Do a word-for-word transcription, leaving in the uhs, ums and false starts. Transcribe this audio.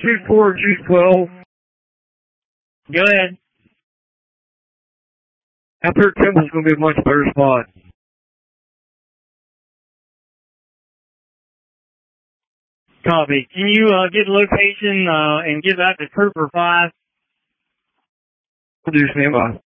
two four two twelve. Go ahead. Out there, Temple's going to be a much better spot. Copy. Can you uh, get location uh, and give that to Trooper five? Do stand by.